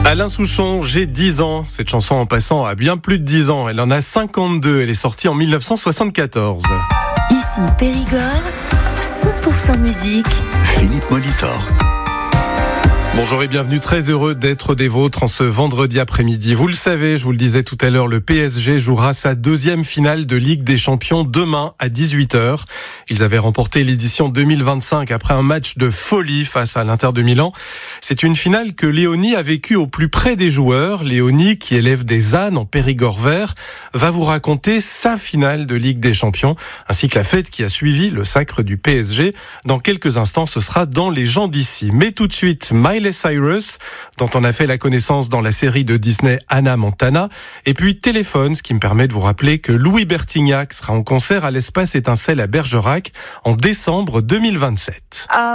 Alain Souchon, j'ai 10 ans. Cette chanson, en passant, a bien plus de 10 ans. Elle en a 52. Elle est sortie en 1974. Ici Périgord, 100% musique. Philippe Molitor. Bonjour et bienvenue, très heureux d'être des vôtres en ce vendredi après-midi. Vous le savez, je vous le disais tout à l'heure, le PSG jouera sa deuxième finale de Ligue des Champions demain à 18h. Ils avaient remporté l'édition 2025 après un match de folie face à l'Inter de Milan. C'est une finale que Léonie a vécue au plus près des joueurs. Léonie, qui élève des ânes en Périgord vert, va vous raconter sa finale de Ligue des Champions, ainsi que la fête qui a suivi le sacre du PSG. Dans quelques instants, ce sera dans Les gens d'ici. Mais tout de suite, Miley Cyrus, dont on a fait la connaissance dans la série de Disney Hannah Montana, et puis Téléphone, ce qui me permet de vous rappeler que Louis Bertignac sera en concert à l'Espace Étincelle à Bergerac en décembre 2027.